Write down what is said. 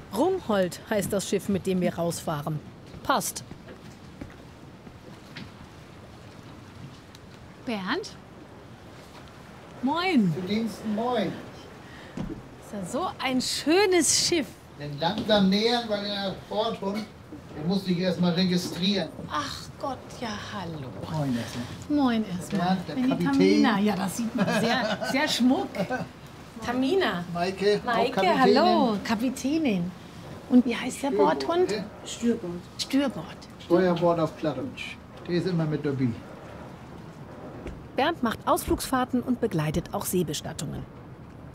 Rungholt heißt das Schiff, mit dem wir rausfahren. Passt. Bernd? Moin. Für Diensten, moin. Ist ja so ein schönes Schiff. Den langsam nähern, weil der Bordhund, der muss sich erstmal registrieren. Ach Gott, ja, hallo. Moin erstmal. Moin erstmal. Ja, der Wenn die Kapitän. Tamina, ja, das sieht man. Sehr Schmuck. Tamina. Maike, auch Maike, Kapitänin. Hallo, Kapitänin. Und wie heißt der Bordhund? ne? Stürbord. Stürbord. Steuerbord auf Plattdeutsch. Der ist immer mit dabei. Bernd macht Ausflugsfahrten und begleitet auch Seebestattungen.